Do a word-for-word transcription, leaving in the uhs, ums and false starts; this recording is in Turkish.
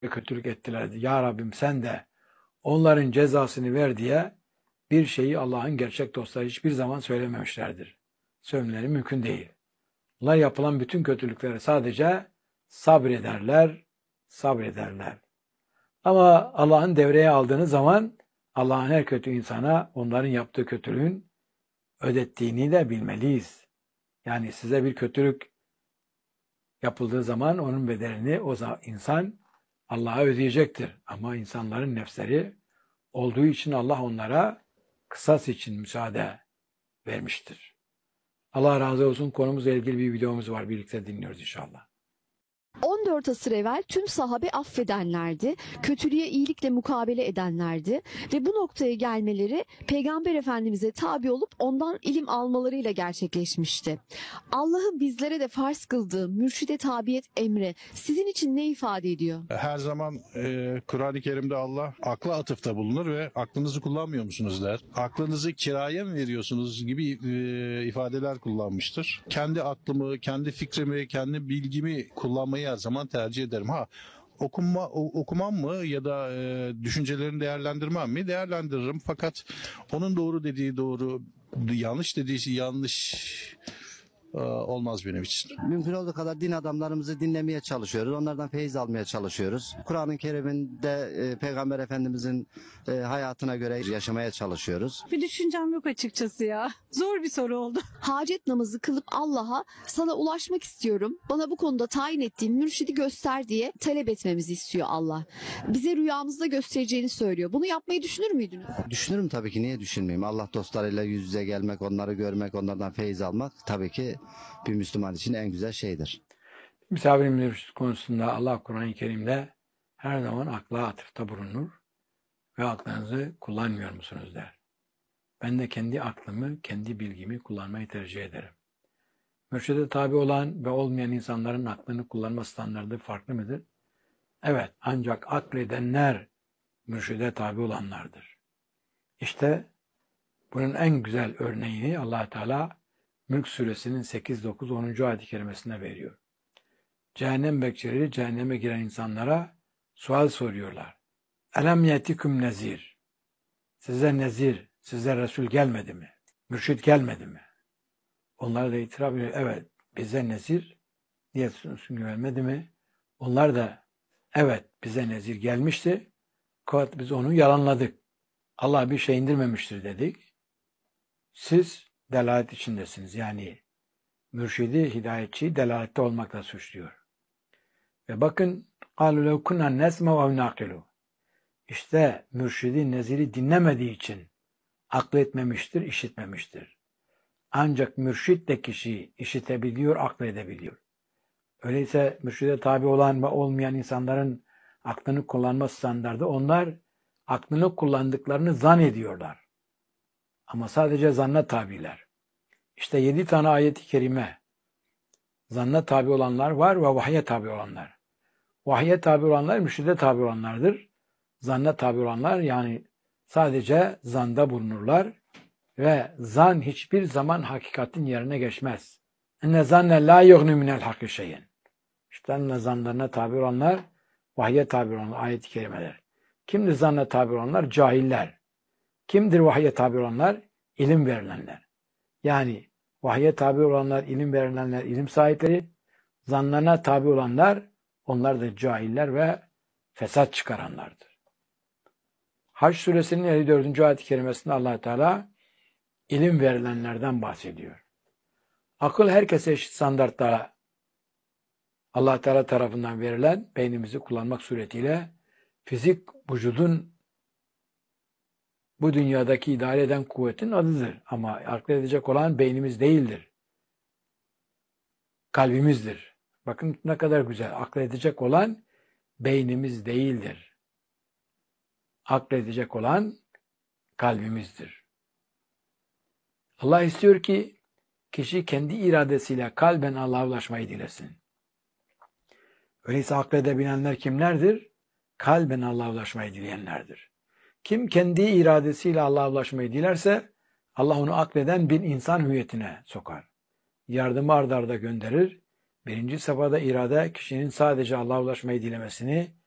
kötülük ettilerdi. Ya Rabbim sen de onların cezasını ver diye bir şeyi Allah'ın gerçek dostları hiçbir zaman söylememişlerdir. Söylemeleri mümkün değil. Bunlar yapılan bütün kötülükleri sadece sabrederler, sabrederler. Ama Allah'ın devreye aldığınız zaman Allah'ın her kötü insana onların yaptığı kötülüğün ödettiğini de bilmeliyiz. Yani size bir kötülük yapıldığı zaman onun bedelini o insan Allah'a ödeyecektir. Ama insanların nefsleri olduğu için Allah onlara kısas için müsaade vermiştir. Allah razı olsun. Konumuzla ilgili bir videomuz var. Birlikte dinliyoruz inşallah. on dört asır evvel tüm sahabe affedenlerdi, kötülüğe iyilikle mukabele edenlerdi ve bu noktaya gelmeleri Peygamber Efendimiz'e tabi olup ondan ilim almalarıyla gerçekleşmişti. Allah'ın bizlere de farz kıldığı mürşide tabiyet emri sizin için ne ifade ediyor? Her zaman e, Kur'an-ı Kerim'de Allah akla atıfta bulunur ve aklınızı kullanmıyor musunuz der. Aklınızı kiraya mı veriyorsunuz gibi e, ifadeler kullanmıştır. Kendi aklımı, kendi fikrimi, kendi bilgimi kullanmayı her zaman tercih ederim. Ha okuma, okumam mı ya da e, düşüncelerini değerlendirmem mi? Değerlendiririm. Fakat onun doğru dediği doğru, yanlış dediği yanlış e, olmaz benim için. Mümkün olduğu kadar din adamlarımızı dinlemeye çalışıyoruz. Onlardan feyiz almaya çalışıyoruz. Kur'an-ı Kerim'de e, Peygamber Efendimizin e, hayatına göre yaşamaya çalışıyoruz. Bir düşüncem yok açıkçası ya. Zor bir soru oldu. Hacet namazı kılıp Allah'a sana ulaşmak istiyorum, bana bu konuda tayin ettiğin mürşidi göster diye talep etmemizi istiyor Allah. Bize rüyamızda göstereceğini söylüyor. Bunu yapmayı düşünür müydünüz? Düşünürüm tabii ki, niye düşünmeyeyim? Allah dostlarıyla yüz yüze gelmek, onları görmek, onlardan feyiz almak tabii ki bir Müslüman için en güzel şeydir. Misafirimiz konusunda Allah Kur'an-ı Kerim'de her zaman akla atıfta bulunur ve aklınızı kullanmıyor musunuz der. Ben de kendi aklımı, kendi bilgimi kullanmayı tercih ederim. Mürşide tabi olan ve olmayan insanların aklını kullanma standartı farklı mıdır? Evet, ancak akledenler mürşide tabi olanlardır. İşte bunun en güzel örneğini Allah Teala Mülk Suresinin sekiz, dokuz, onuncu ayet-i kerimesinde veriyor. Cehennem bekçileri cehenneme giren insanlara sual soruyorlar. Elem yetikum nezir. Size nezir, size Resul gelmedi mi? Mürşid gelmedi mi? Onlar da itiraf ediyor. Evet, bize nezir diye gelmedi mi? Onlar da evet, bize nezir gelmişti. Fakat biz onu yalanladık. Allah bir şey indirmemiştir dedik. Siz delalet içindesiniz. Yani mürşidi, hidayetçiyi delalette olmakla suçluyor. Ve bakın قَالُوا لَوْ كُنَّا نَسْمَ وَاَوْ نَعْقِلُوا İşte mürşidi, neziri dinlemediği için akletmemiştir, işitmemiştir. Ancak mürşid de kişiyi işitebiliyor, akledebiliyor. Öyleyse mürşide tabi olan ve olmayan insanların aklını kullanma standardı, onlar aklını kullandıklarını zannediyorlar. Ama sadece zanna tabiler. İşte yedi tane ayet-i kerime zanna tabi olanlar var ve vahye tabi olanlar. Vahye tabi olanlar mürşide tabi olanlardır. Zanna tabi olanlar yani sadece zanda bulunurlar ve zan hiçbir zaman hakikatin yerine geçmez. İnne zanne la yughni minel hakkı şeyen. İşte zanlarına tabi olanlar, vahye tabi olanlar, ayet-i kerimeler. Kimdir zanna tabi olanlar? Cahiller. Kimdir vahye tabi olanlar? İlim verilenler. Yani vahye tabi olanlar, ilim verilenler, ilim sahipleri, zanlarına tabi olanlar, onlar da cahiller ve fesat çıkaranlardır. Hac suresinin elli dördüncü ayet-i kerimesinde Allah Teala ilim verilenlerden bahsediyor. Akıl herkese eşit standartta Allah Teala tarafından verilen, beynimizi kullanmak suretiyle fizik vücudun bu dünyadaki idare eden kuvvetin adıdır. Ama akledecek olan beynimiz değildir. Kalbimizdir. Bakın ne kadar güzel. Akledecek olan beynimiz değildir. Akledecek olan kalbimizdir. Allah istiyor ki kişi kendi iradesiyle kalben Allah'a ulaşmayı dilesin. Öyleyse akledebilenler kimlerdir? Kalben Allah'a ulaşmayı dileyenlerdir. Kim kendi iradesiyle Allah'a ulaşmayı dilerse Allah onu akleden bir insan hüviyetine sokar. Yardımı ard arda gönderir. Birinci safhada irade kişinin sadece Allah'a ulaşmayı dilemesini